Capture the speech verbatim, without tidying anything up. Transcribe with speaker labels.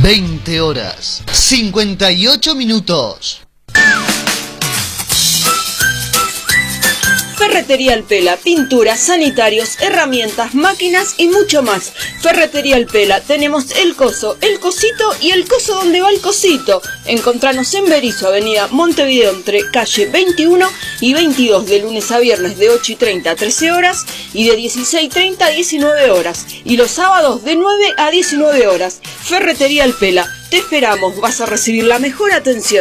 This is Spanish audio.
Speaker 1: veinte horas, cincuenta y ocho minutos.
Speaker 2: Ferretería El Pela, pinturas, sanitarios, herramientas, máquinas y mucho más. Ferretería El Pela, tenemos el coso, el cosito y el coso donde va el cosito. Encontranos en Berisso, avenida Montevideo, entre calle veintiuno y veintidós, de lunes a viernes de ocho y treinta a trece horas y de dieciséis y treinta a diecinueve horas. Y los sábados de nueve a diecinueve horas. Ferretería El Pela, te esperamos, vas a recibir la mejor atención.